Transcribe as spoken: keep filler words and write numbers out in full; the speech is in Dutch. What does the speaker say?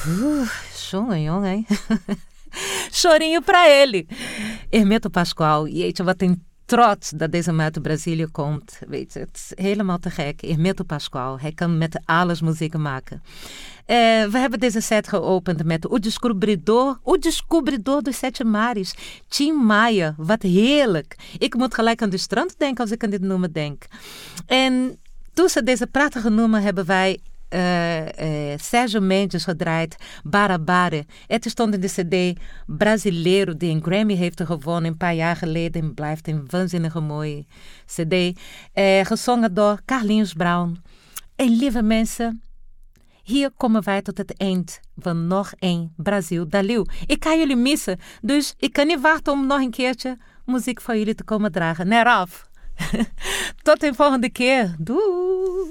Uh, jongen, jongen. Chorinho pra ele. Hermeto Pascoal, jeetje, wat een trots dat deze man uit Brazilië komt. Weet je, het is helemaal te gek. Hermeto Pascoal, hij kan met alles muziek maken. Uh, we hebben deze set geopend met O Descobridor, O Descobridor dos Sete Mares, Tim Maia. Wat heerlijk. Ik moet gelijk aan de strand denken als ik aan dit nummer denk. En tussen deze prachtige nummer hebben wij Uh, uh, Sérgio Mendes gedraaid, Barabara. Het stond in de cd Brasileiro, die een Grammy heeft gewonnen een paar jaar geleden. En blijft een waanzinnige mooie cd. Uh, gezongen door Carlinhos Brown. En lieve mensen, hier komen wij tot het eind van nog één Brasil da Leeuw. Ik ga jullie missen, dus ik kan niet wachten om nog een keertje muziek voor jullie te komen dragen. Neraf. Tot de volgende keer. Doei!